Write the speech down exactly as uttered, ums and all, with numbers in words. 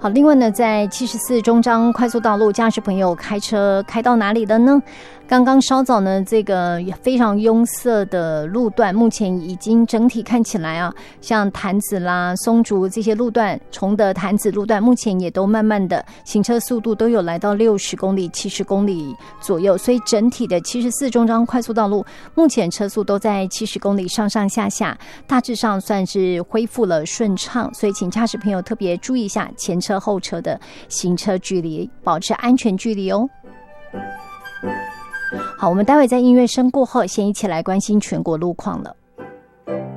好，另外呢，在七十四中彰快速道路，驾驶朋友开车开到哪里了呢？刚刚稍早呢，这个非常拥塞的路段，目前已经整体看起来啊，像潭子啦、松竹这些路段，崇德潭子路段，目前也都慢慢的行车速度都有来到六十公里、七十公里左右，所以整体的七十四中彰快速道路，目前车速都在七十公里上上下下，大致上算是恢复了顺畅，所以请驾驶朋友特别注意一下前车后车的行车距离，保持安全距离哦。好，我们待会在音乐声过后，先一起来关心全国路况了。